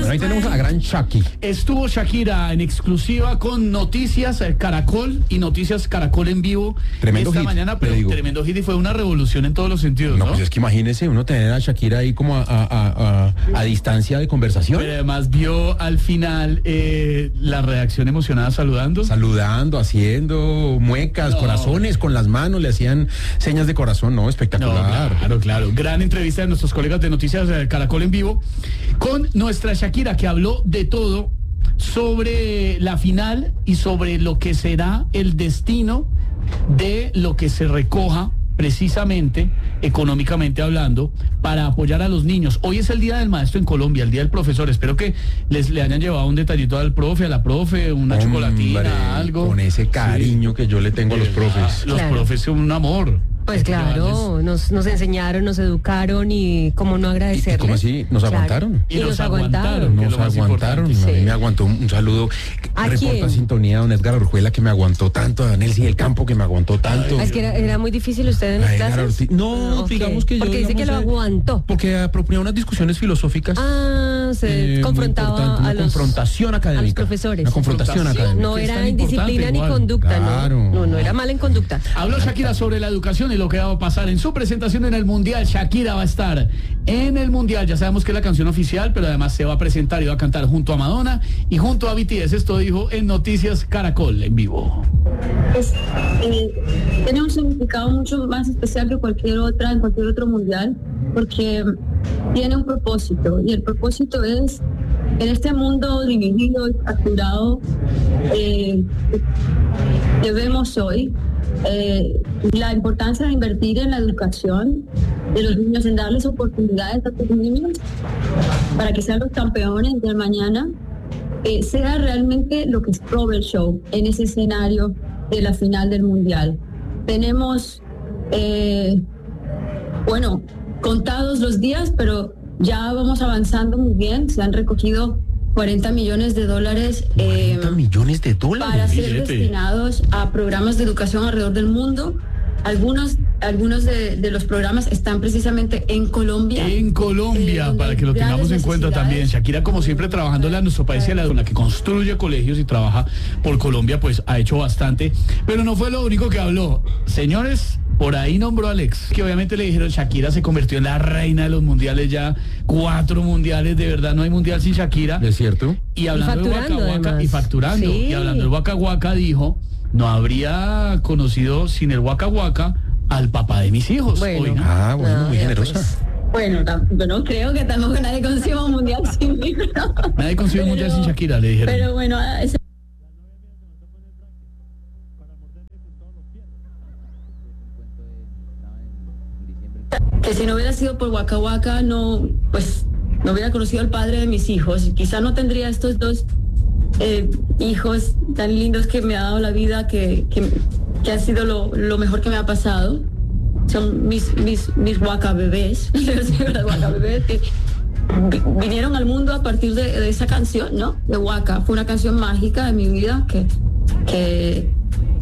Bueno, ahí tenemos a la gran Shaki. Estuvo Shakira en exclusiva con Noticias Caracol y Noticias Caracol en vivo Tremendo esta hit, mañana, pero le digo. tremendo hit y fue una revolución en todos los sentidos, ¿no? No, pues es que imagínese uno tener a Shakira ahí como a distancia de conversación. Pero además vio al final la reacción emocionada Saludando, haciendo muecas, No. corazones con las manos, le hacían señas de corazón, no, No, espectacular. claro. Gran entrevista de nuestros colegas de Noticias Caracol en vivo con nuestra Shakira, que habló de todo sobre la final y sobre lo que será el destino de lo que se recoja precisamente, económicamente hablando, para apoyar a los niños. Hoy es el Día del Maestro en Colombia, el Día del Profesor. Espero que le hayan llevado un detallito al profe, a la profe, una chocolatina, algo. Con ese cariño que yo le tengo a los profes. Los profes son un amor. Pues claro, nos enseñaron, nos educaron y cómo no agradecerles. ¿Y cómo así? ¿Nos aguantaron? Y nos aguantaron. que es Nos lo más aguantaron. importante. A mí Sí. me aguantó un saludo. ¿A Reporta quién? sintonía, don Edgar Orjuela, que me aguantó tanto. A Nelcy del Campo, que me aguantó tanto. Es que era muy difícil usted en las A Edgar clases. Ortiz. No, Ok. digamos que yo. Porque dice que lo aguantó. Porque proponía unas discusiones filosóficas. Se muy confrontaba importante, una a los confrontación académica. a los profesores. Una confrontación académica. No que es era tan indisciplina importante ni igual. conducta, Claro. no era mal en conducta. Habló Shakira sobre la educación y lo que va a pasar en su presentación en el Mundial. Shakira va a estar en el Mundial. Ya sabemos que es la canción oficial, pero además se va a presentar y va a cantar junto a Madonna y junto a BTS. Esto dijo en Noticias Caracol en vivo. Tiene un significado mucho más especial que en cualquier otro mundial, porque tiene un propósito, y el propósito es, en este mundo dividido y fracturado que vemos hoy, la importancia de invertir en la educación de los niños, en darles oportunidades a los niños para que sean los campeones del mañana, sea realmente lo que es Robert Show en ese escenario de la final del mundial. Tenemos, contados los días, pero ya vamos avanzando muy bien. Se han recogido $40 millones $40 millones para ser Billete. destinados a programas de educación alrededor del mundo. Algunos de los programas están precisamente en Colombia. En Colombia, donde para hay que lo tengamos en grandes cuenta también. necesidades. Shakira, como siempre, trabajándole a nuestro país y a la que construye colegios y trabaja por Colombia, pues ha hecho bastante. Pero no fue lo único que habló. Señores, por ahí nombró a Alex, que obviamente le dijeron, Shakira se convirtió en la reina de los mundiales ya. 4 mundiales, de verdad, no hay mundial sin Shakira. ¿Es cierto? Y hablando de facturando, Waka Waka, además. y facturando, Sí. y hablando del Waka Waka, dijo, no habría conocido sin el Waka Waka al papá de mis hijos. Bueno. Oiga. Ah, bueno, No, muy ya generosa. pues. Bueno, yo no creo que tampoco nadie consiga un mundial sin mí. Nadie consiguió un mundial sin Shakira, le dijeron. Pero bueno, que si no hubiera sido por Waka Waka, no hubiera conocido al padre de mis hijos, y quizá no tendría estos 2 hijos tan lindos que me ha dado la vida, que ha sido lo mejor que me ha pasado. Son mis Waka bebés, Waka bebés, que vinieron al mundo a partir de esa canción, ¿no? De Waka. Fue una canción mágica de mi vida que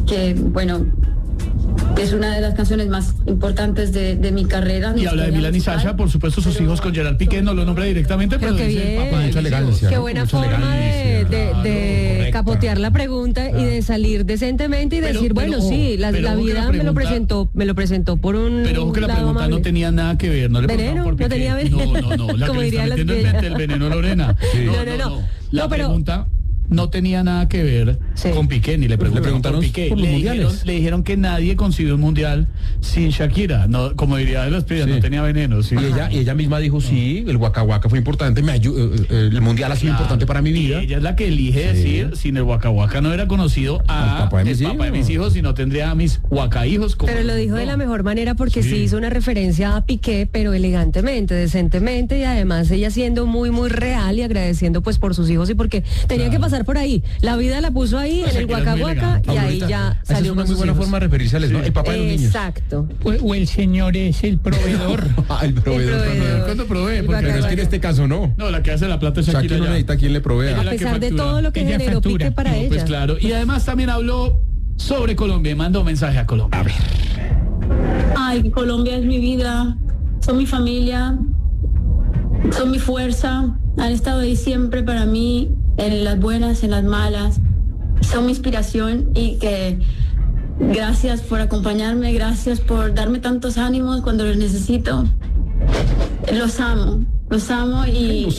es una de las canciones más importantes de mi carrera. Y habla de Milán y Sasha, por supuesto, sus hijos con Gerard Piqué, no lo nombra directamente, pero Pero qué dice el bien. papá de Mucha mis elegancia. hijos. Qué ¿no? buena Mucha forma elegancia. de Correcta. capotear la pregunta y de salir decentemente y Pero- decir, pero, bueno, sí, la pero ojo que vida la me lo pregunta- presentó por un Pero ojo que la lado pregunta no amable. tenía nada que ver, no le ¿Veneno? preguntaban por ¿No Piqué. tenía veneno? No, la Como que le dirían está las metiendo viejas. el veneno Lorena. No. La No, pero- pregunta no tenía nada que ver Sí. con Piqué, ni le preguntaron preguntaron por Piqué. por los mundiales. Le dijeron que nadie consiguió un mundial sin Shakira. No, como diría de las piedras, Sí. no tenía veneno. Sí. Y ella misma dijo, sí, el Waka Waka fue importante, el mundial ha sido Claro. importante para mi Y vida. ella es la que elige Sí. decir, sin el Waka Waka no era conocido Al papá de el mis papá de hijos. mis hijos, sino tendría a mis Waka hijos. Pero lo dijo de la mejor manera porque sí hizo una referencia a Piqué, pero elegantemente, decentemente, y además ella siendo muy, muy real y agradeciendo pues por sus hijos y porque tenía que pasar por ahí. La vida la puso ahí en el Shakira es Waka muy Waka elegante. y ahí Aurorita, ya esa salió es una con muy sus buena hijos. forma de referirse a ¿no? El papá de los niños. Exacto. O el señor es el proveedor. Ah, el proveedor. proveedor. ¿Cuándo provee? El Porque Pero es que en este caso no. no, la que hace la plata es Shakira Shakira. no ya. necesita quien le provea. Ella A la que pesar de factura. todo lo que Ella generó factura. Piqué para No, ella. pues claro. Y además también habló sobre Colombia. Mandó un mensaje a Colombia. A ver. Ay, Colombia es mi vida, son mi familia. son mi fuerza, han estado ahí siempre para mí, en las buenas, en las malas, son mi inspiración y que gracias por acompañarme, gracias por darme tantos ánimos cuando los necesito. Los amo y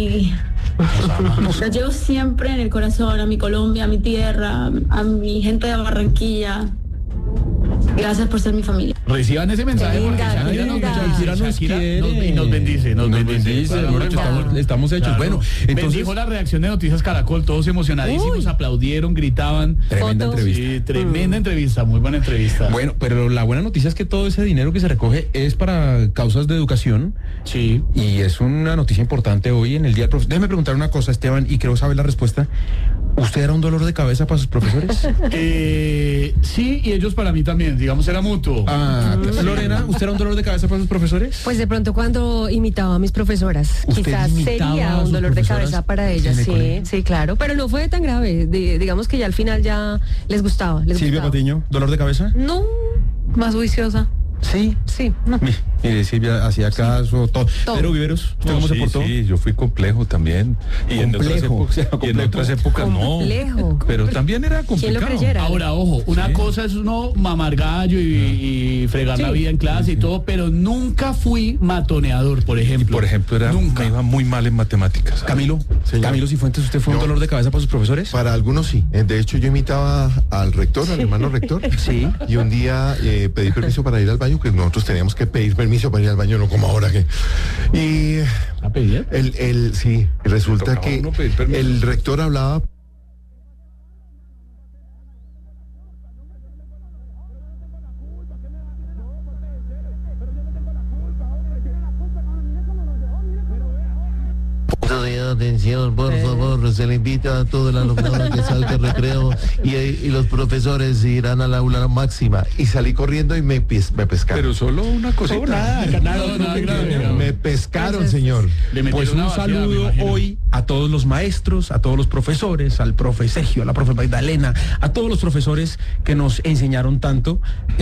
los llevo siempre en el corazón, a mi Colombia, a mi tierra, a mi gente de Barranquilla. Gracias por ser mi familia. Reciban ese mensaje porque Shakira nos quiere y nos bendice. Estamos hechos. Claro. Bueno, entonces bendijo la reacción de Noticias Caracol, todos emocionadísimos, aplaudieron, gritaban. Tremenda entrevista. Sí, tremenda entrevista, muy buena entrevista. Bueno, pero la buena noticia es que todo ese dinero que se recoge es para causas de educación. Sí. Y es una noticia importante hoy en el Día del Profesor. Déjeme preguntar una cosa, Esteban, y creo saber la respuesta. ¿Usted era un dolor de cabeza para sus profesores? Sí, y ellos para mí también, digamos, era mutuo. Lorena, ¿usted era un dolor de cabeza para sus profesores? Pues de pronto cuando imitaba a mis profesoras, ¿Usted quizás imitaba sería a un sus dolor de profesoras cabeza para ellas, en el sí, colegio? sí, claro, pero no fue tan grave, digamos que ya al final ya les gustaba. Silvia Patiño, ¿dolor de cabeza? No, más juiciosa. Sí. Sí, no. Mire, Silvia hacía caso, todo. Pero Viveros, ¿usted cómo se portó? Sí, yo fui complejo también. Y en otras épocas no. Complejo. Pero también era complicado. ¿Quién lo creyera? Ahora, ojo, una cosa es uno mamar gallo y fregar la vida en clase y todo, pero nunca fui matoneador, por ejemplo. Por ejemplo, me iba muy mal en matemáticas. Camilo, Camilo Cifuentes, ¿usted fue un dolor de cabeza para sus profesores? Para algunos sí. De hecho, yo imitaba al rector, al hermano rector. Sí. Y un día pedí permiso para ir al baño, que nosotros teníamos que pedir permiso para ir al baño, no como ahora que. Y ¿A pedir? sí, resulta tocaba que uno pedir permiso. el rector hablaba. Atención, por favor, se le invita a todo el alumnado que salga al recreo y los profesores irán al aula máxima. Y salí corriendo y me pescaron. Pero solo una cosita. Nada grave. Me pescaron, señor. Pues un saludo hoy a todos los maestros, a todos los profesores, al profe Sergio, a la profe Magdalena, a todos los profesores que nos enseñaron tanto.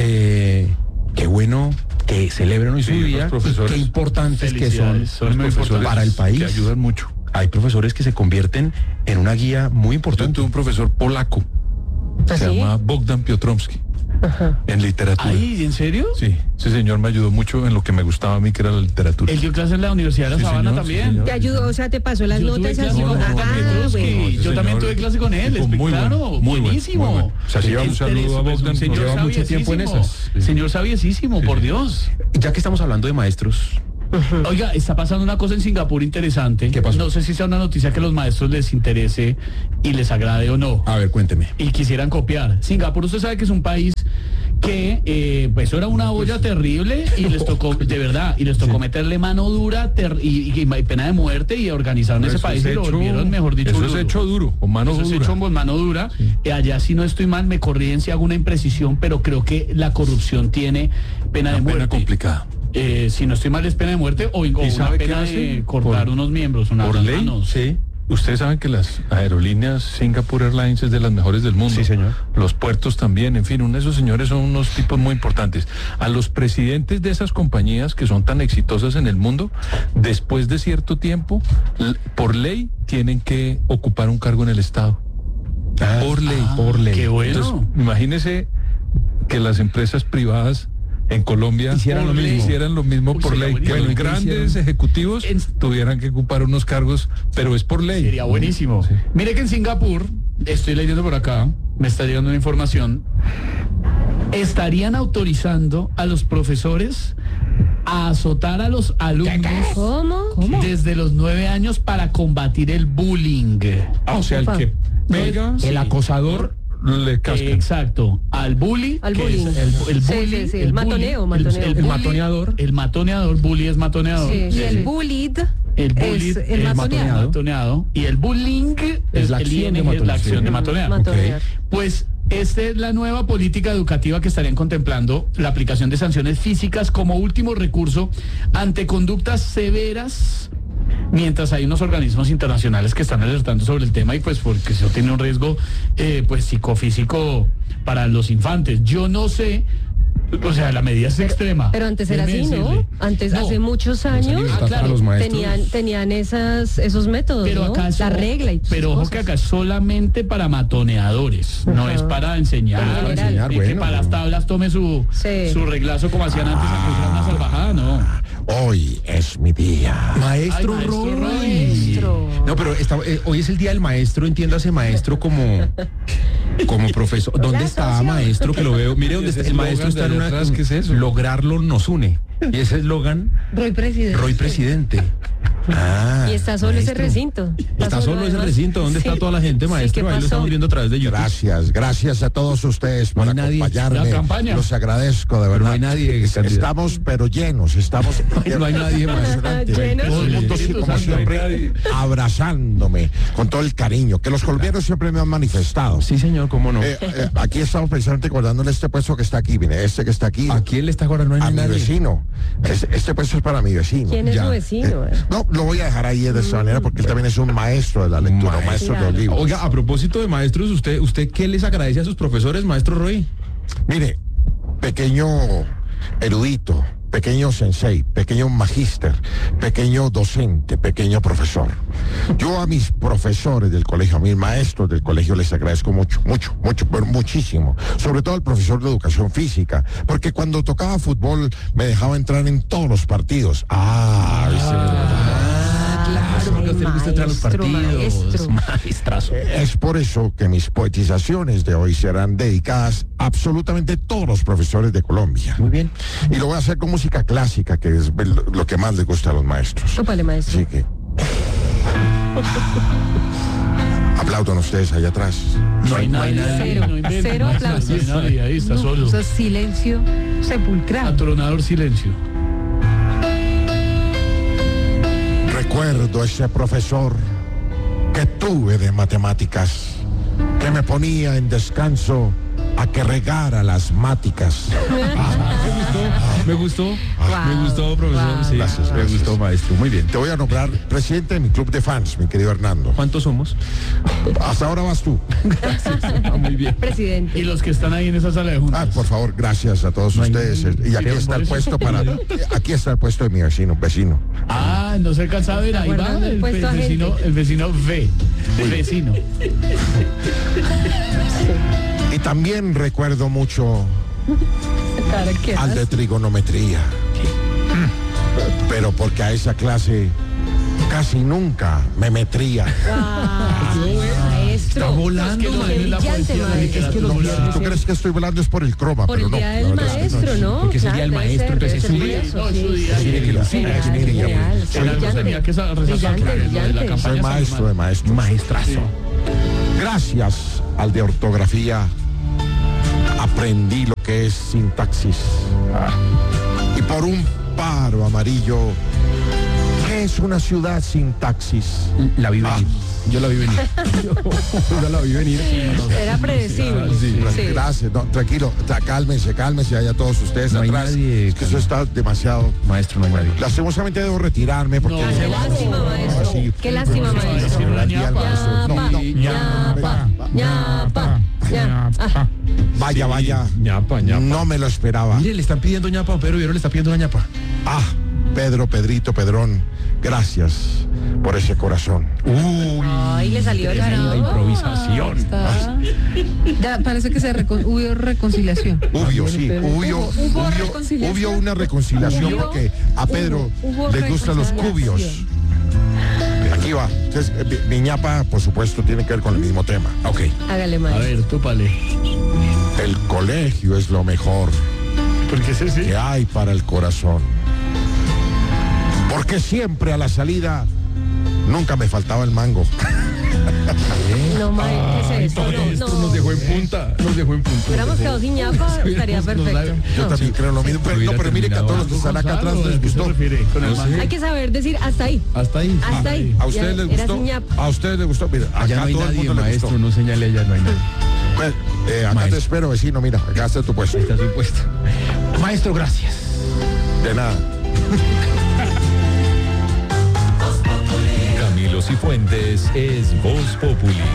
Qué bueno que celebren hoy su día, y qué importantes que son los profesores para el país. Que ayudan mucho. Hay profesores que se convierten en una guía muy Yo importante. tuve un profesor polaco, se llama Bogdan Piotrowski, en literatura. Ay, ¿en serio? Sí, ese señor me ayudó mucho en lo que me gustaba a mí, que era la literatura. Él dio clases en la Universidad de la Sí, Sabana señor, también. sí, señor. Te ayudó, o sea, te pasó las Yo tuve notas clase así con como. Bogdan Piotrowski. ese Yo también señor, tuve clase con él, muy claro, bueno, muy buenísimo. bueno. O sea, sí, un saludo a Bogdan, Señor lleva mucho tiempo en esas. Señor sabiesísimo, por Dios. Ya que estamos hablando de maestros, Oiga, está pasando una cosa en Singapur interesante. ¿Qué pasó? No sé si sea una noticia que a los maestros les interese y les agrade o no. a ver, cuénteme. Y quisieran copiar. Singapur, usted sabe que es un país que pues era una olla terrible y les tocó, de verdad, y les tocó meterle mano dura y pena de muerte y organizaron ese país y lo volvieron, mejor dicho, eso es hecho duro, o mano eso dura. es hecho con mano dura. Allá, si no estoy mal, me corrigen si hago una imprecisión, pero creo que la corrupción tiene pena de Una muerte. pena complicada. Si no estoy mal, es pena de muerte o una sabe qué pena hace? de cortar unos miembros, unas Por ley, manos. sí. Ustedes saben que las aerolíneas Singapore Airlines es de las mejores del mundo. Sí, señor. Los puertos también, en fin, esos señores son unos tipos muy importantes. A los presidentes de esas compañías que son tan exitosas en el mundo, después de cierto tiempo, por ley, tienen que ocupar un cargo en el Estado. Por ley. Qué bueno. Entonces, imagínese que las empresas privadas en Colombia Hicieran lo mismo. por sería ley, que buenísimo. los grandes ejecutivos tuvieran que ocupar unos cargos, pero es por ley. Sería buenísimo. Sí. Mire que en Singapur, estoy leyendo por acá, me está llegando una información, estarían autorizando a los profesores a azotar a los alumnos ¿Cómo? desde los 9 años para combatir el bullying. O sea, el que pega, Sí. El acosador le cascan. Exacto, al bully, Al que bullying. es el Sí, bully, sí, sí, el matoneo, bully, matoneo. El matoneador. el matoneador, bully es matoneador. Sí. Sí, Y el sí. bullied El bully es el matoneado. matoneado. Y el bullying Es la el acción ING, de es matonear. la acción de matonear. Matonear. Pues esta es la nueva política educativa que estarían contemplando, la aplicación de sanciones físicas como último recurso ante conductas severas, mientras hay unos organismos internacionales que están alertando sobre el tema y pues porque eso tiene un riesgo pues psicofísico para los infantes. Yo no sé O sea, la medida es extrema. Pero antes era así, Déjeme ¿no? decirle. Antes, No, hace muchos años, libertad claro, para los maestros. tenían esos métodos, Pero ¿no? acá La regla y pero ojo que acá es solamente para matoneadores, no Ajá. es para enseñar. Para enseñar, Que bueno. para las tablas tome su reglazo como hacían antes, aunque fuera una salvajada, no. Hoy es mi día. Maestro Ay, maestro Roy. Maestro. No, pero hoy es el día del maestro, entiéndase maestro como profesor. ¿Dónde está maestro? Que lo veo. Mire dónde Ese está. El maestro eslogan está en de una. allá atrás, ¿qué es eso? Lograrlo nos une. Y ese eslogan, Roy presidente. Roy presidente. Ah, Y está solo ese maestro. recinto. Está solo ese además. recinto. ¿Dónde está Sí. toda la gente, Sí, maestro? ¿qué Ahí lo pasó? estamos viendo a través de YouTube. Gracias a todos ustedes por No hay nadie. acompañarme. La campaña. Los agradezco, de verdad. no hay nadie, candidato. Estamos pero llenos, estamos. No hay nadie más. Impresionante. Llenos. Todo el mundo así como siempre abrazándome con todo el cariño que los colombianos siempre me han manifestado. Sí, señor, cómo no. Aquí estamos precisamente guardándole este puesto que está aquí, mire, este que está aquí. ¿A quién le está guardando? No A hay mi nadie. vecino. Este puesto es para mi vecino. ¿Quién es Ya. su vecino? No, lo voy a dejar ahí de esa manera porque él también es un maestro de la lectura, un maestro de los Claro. libros. Oiga, a propósito de maestros, ¿usted qué les agradece a sus profesores, maestro Roy? Mire, pequeño erudito, pequeño sensei, pequeño magíster, pequeño docente, pequeño profesor. Yo a mis profesores del colegio, a mis maestros del colegio les agradezco mucho, pero muchísimo. Sobre todo al profesor de educación física, porque cuando tocaba fútbol me dejaba entrar en todos los partidos. Claro, porque a usted le gusta entrar a los Maestro, partidos. maestro. Maestrazo. Es por eso que mis poetizaciones de hoy serán dedicadas a absolutamente todos los profesores de Colombia. Muy bien. Y lo voy a hacer con música clásica, que es lo que más les gusta a los maestros. Ópale, maestro. Así que... Aplaudan ustedes allá atrás. No hay nadie. Cero. No inventen, Cero maestro, aplausos. no hay nadie, ahí está solo. Eso es silencio sepulcral. Atronador silencio. Recuerdo ese profesor que tuve de matemáticas, que me ponía en descanso a que regara las máticas. Me gustó, Wow. profesor. Wow. Sí, Gracias, me gracias. gustó, maestro. Muy bien. Te voy a nombrar presidente de mi club de fans, mi querido Hernando. ¿Cuántos somos? Hasta ahora vas tú. Muy bien. Presidente. Y los que están ahí en esa sala de juntas. Por favor, gracias a todos No hay ustedes. nadie. Y aquí Sí, está el por eso. puesto aquí está el puesto de mi vecino. Ah, no se alcanza a ver, ahí va guardando el puesto a gente. el vecino V. El vecino. Y también recuerdo mucho Cara, ¿qué al de hace? trigonometría. Pero porque a esa clase casi nunca me metría. Maestro. Está volando, Es que no Qué es la brillante, poesía, la maestro. literatura. ¿Tú crees que estoy volando es por el croma? Por pero el no, día la del verdad es que maestro, ¿no? Porque es el día del Claro, maestro, debe entonces ser es su día. día. No, es su día. Sí, que lo siga, Real, sí, real, Era algo que tenía que resaltar, brillante, claro, lo de la brillante. campaña. Soy maestro de maestros. Maestrazo. Gracias al de ortografía aprendí lo que es sintaxis. Y por un paro amarillo, ¿qué es una ciudad sin taxis? La vi venir. Yo la vi venir. Yo la vi venir. Era predecible. Sí. Sí. Gracias, no, tranquilo, cálmense, allá todos ustedes No hay atrás. nadie, Es que eso está demasiado. Maestro, no hay nadie. Lastimosamente debo retirarme porque. No. Qué lástima, maestro. Sí. Qué lástima, maestro. Sí, la ñapa. Ñapa, ñapa, ñapa. Vaya. ñapa. No me lo esperaba. Mire, le están pidiendo ñapa, pero le está pidiendo una ñapa. Pedrito, Pedrón, gracias por ese corazón. Ay, le salió el La ganado. improvisación. Ya parece que hubo reconciliación. Hubo, sí, Hubo reconciliación. hubo una reconciliación Hubo- porque a Pedro hubo le gustan los reconciliación. cubios. Aquí va. Entonces, mi ñapa, por supuesto, tiene que ver con el mismo tema. Ok. Hágale, A maestro. ver, túpale. El colegio es lo mejor Porque ese sí. que hay para el corazón. Porque siempre a la salida nunca me faltaba el mango. No, maestro, ¿qué es esto? Esto No, nos dejó en punta. hubiéramos quedado sin ñapa, estaría perfecto. Yo No. también creo lo mismo. Pero, no, pero mire que a todos los que están acá atrás les ¿A qué se gustó. refiere con el mango? Hay que saber decir hasta ahí. Hasta ahí. Hasta ahí. ¿A ustedes Ya, les era gustó? sin ñapa. ¿A ustedes les gustó? Mira, Allá acá no hay todo el nadie, mundo le maestro. gustó. No señale allá, no hay nadie. Pues, acá Maestro. te espero, vecino. Mira, acá está tu puesto. Ahí está su puesto. Maestro, gracias. De nada. Camilo Cifuentes es Voz Populi.